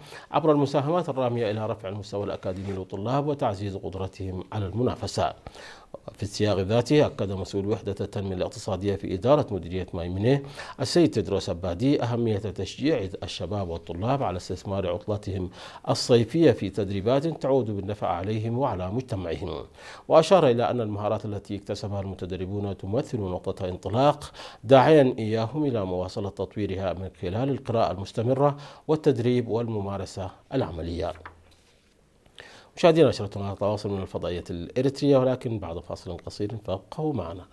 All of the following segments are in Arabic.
عبر المساهمات الرامية إلى رفع المستوى الأكاديمي للطلاب وتعزيز قدرتهم على المنافسة. في السياق ذاته أكد مسؤول وحدة التنمية الاقتصادية في إدارة مديرية مايمنة السيد تدروس البادي أهمية تشجيع الشباب والطلاب على استثمار عطلتهم الصيفية في تدريبات تعود بالنفع عليهم وعلى مجتمعهم، وأشار إلى أن المهارات التي اكتسبها المتدربون تمثل نقطة انطلاق، داعيا إياهم إلى مواصلة تطويرها من خلال القراءة المستمرة والتدريب والممارسة العملية. مشاهدينا، نشرتنا على تواصل من الفضائية الإريترية، ولكن بعد فاصل قصير فابقوا معنا.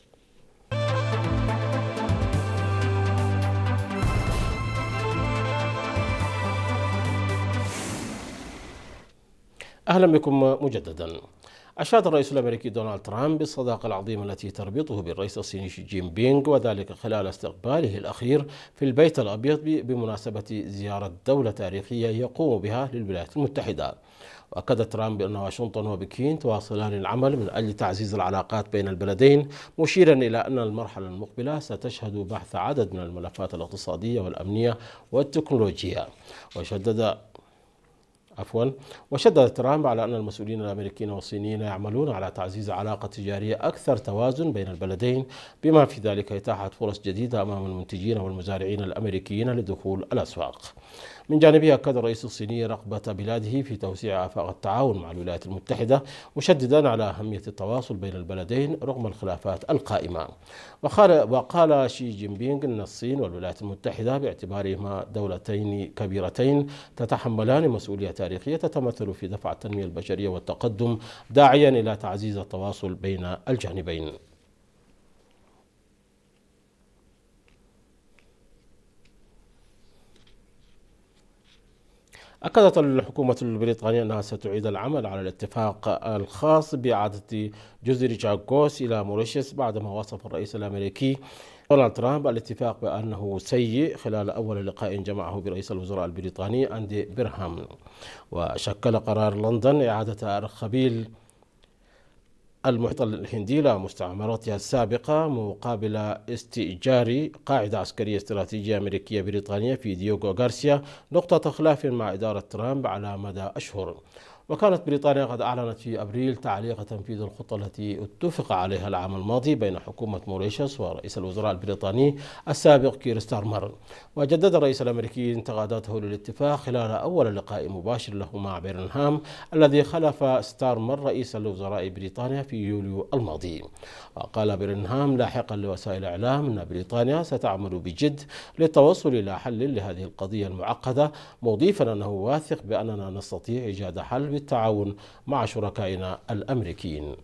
أهلا بكم مجددا. أشاد الرئيس الأمريكي دونالد ترامب بالصداقة العظيمة التي تربطه بالرئيس الصيني شي جين بينغ، وذلك خلال استقباله الأخير في البيت الأبيض بمناسبة زيارة دولة تاريخية يقوم بها للولايات المتحدة. وأكد ترامب بأن واشنطن وبكين تواصلان العمل من أجل تعزيز العلاقات بين البلدين، مشيرا إلى أن المرحلة المقبلة ستشهد بحث عدد من الملفات الاقتصادية والأمنية والتكنولوجية. وشدد ترامب على أن المسؤولين الأمريكيين والصينيين يعملون على تعزيز علاقة تجارية أكثر توازن بين البلدين، بما في ذلك إتاحة فرص جديدة أمام المنتجين والمزارعين الأمريكيين لدخول الأسواق. من جانبه أكد الرئيس الصيني رغبة بلاده في توسيع آفاق التعاون مع الولايات المتحدة، مشددا على أهمية التواصل بين البلدين رغم الخلافات القائمة. وقال شي جين بينغ أن الصين والولايات المتحدة باعتبارهما دولتين كبيرتين تتحملان مسؤولية تاريخية تتمثل في دفع التنمية البشرية والتقدم، داعيا إلى تعزيز التواصل بين الجانبين. أكدت الحكومة البريطانية أنها ستعيد العمل على الاتفاق الخاص بإعادة جزر تشاغوس إلى موريشيوس، بعدما وصف الرئيس الأمريكي دونالد ترامب الاتفاق بأنه سيء خلال أول لقاء جمعه برئيس الوزراء البريطاني أندي بيرهام. وشكل قرار لندن إعادة أرخبيل المحيط الهندي لمستعمراتها السابقة مقابل استئجار قاعدة عسكرية استراتيجية أمريكية بريطانية في ديوغو غارسيا، نقطة خلاف مع إدارة ترامب على مدى أشهر. وكانت بريطانيا قد أعلنت في أبريل تعليق تنفيذ الخطة التي اتفق عليها العام الماضي بين حكومة موريشيوس ورئيس الوزراء البريطاني السابق كير ستارمر. وجدد الرئيس الأمريكي انتقاداته للاتفاق خلال أول لقاء مباشر له مع بيرنهام الذي خلف ستارمر رئيس الوزراء بريطانيا في يوليو الماضي. وقال بيرنهام لاحقا لوسائل الإعلام أن بريطانيا ستعمل بجد للتوصل إلى حل لهذه القضية المعقدة، مضيفا أنه واثق بأننا نستطيع إيجاد حل بالتعاون مع شركائنا الأمريكيين.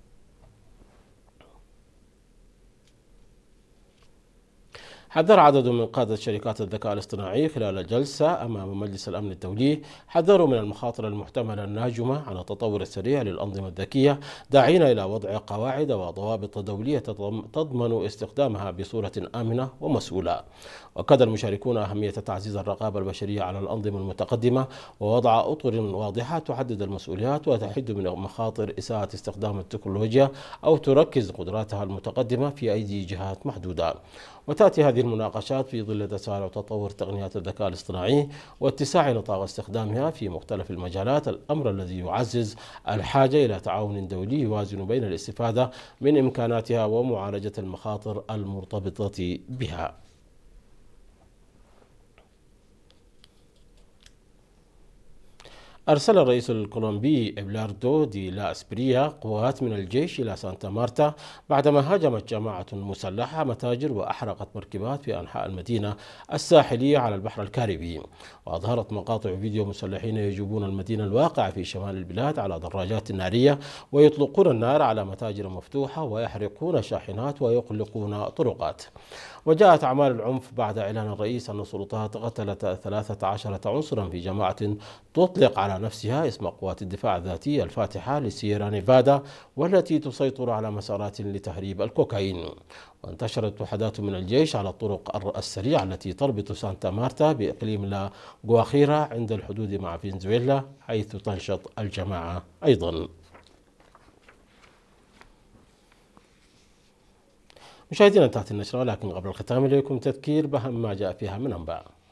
حذر عدد من قادة شركات الذكاء الاصطناعي خلال جلسة أمام مجلس الأمن الدولي، حذروا من المخاطر المحتملة الناجمة عن التطور السريع للأنظمة الذكية، داعين إلى وضع قواعد وضوابط دولية تضمن استخدامها بصورة آمنة ومسؤولة. وأكد المشاركون أهمية تعزيز الرقابة البشرية على الأنظمة المتقدمة، ووضع أطر واضحة تحدد المسؤوليات وتحد من مخاطر إساءة استخدام التكنولوجيا أو تركز قدراتها المتقدمة في أيدي جهات محدودة. وتأتي هذه المناقشات في ظل تسارع تطور تقنيات الذكاء الاصطناعي واتساع نطاق استخدامها في مختلف المجالات، الأمر الذي يعزز الحاجة إلى تعاون دولي يوازن بين الاستفادة من إمكاناتها ومعالجة المخاطر المرتبطة بها. أرسل الرئيس الكولومبي إبلاردو دي لا إسبريا قوات من الجيش إلى سانتا مارتا بعدما هاجمت جماعة مسلحة متاجر وأحرقت مركبات في أنحاء المدينة الساحلية على البحر الكاريبي. وأظهرت مقاطع فيديو مسلحين يجوبون المدينة الواقعة في شمال البلاد على دراجات نارية ويطلقون النار على متاجر مفتوحة ويحرقون شاحنات ويغلقون طرقات. وجاءت أعمال العنف بعد إعلان الرئيس أن السلطات قتلت 13 عنصرا في جماعة تطلق على نفسها اسم قوات الدفاع الذاتي الفاتحة لسييرا نيفادا، والتي تسيطر على مسارات لتهريب الكوكايين. وانتشرت وحدات من الجيش على الطرق السريعة التي تربط سانتا مارتا بإقليم لا غواخيرا عند الحدود مع فنزويلا، حيث تنشط الجماعة أيضا. مشاهدينا، انتهت النشرة، لكن قبل الختام إليكم تذكير بأهم ما جاء فيها من أنباء.